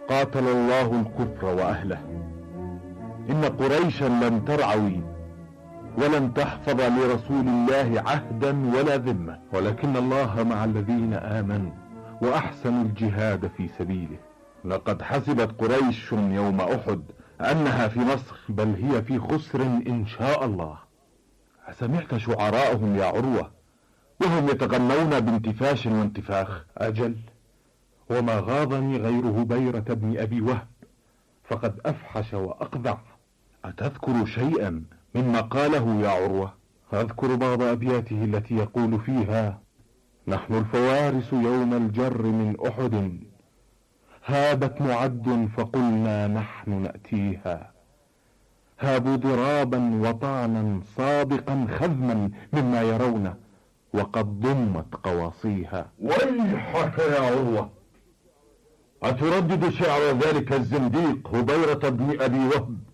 قاتل الله الكفر وأهله. إن قريشا لن ترعوي ولن تحفظ لرسول الله عهدا ولا ذمة، ولكن الله مع الذين آمنوا وأحسنوا الجهاد في سبيله. لقد حسبت قريش يوم أحد أنها في نصر، بل هي في خسر إن شاء الله. سمعت شعراءهم يا عروة وهم يتغنون بانتفاش وانتفاخ؟ أجل، وما غاضني غير هبيرة بن أبي وهب، فقد أفحش وأقذع. أتذكر شيئا مما قاله يا عروة؟ أذكر بعض أبياته التي يقول فيها: نحن الفوارس يوم الجر من أحد، هابت معد فقلنا نحن نأتيها، هابوا ضرابا وطعنا صادقا خذما مما يرون، وقد ضمت قواصيها. ويحك يا عروة، أتردد شعر ذلك الزنديق هبيرة بن أبي وهب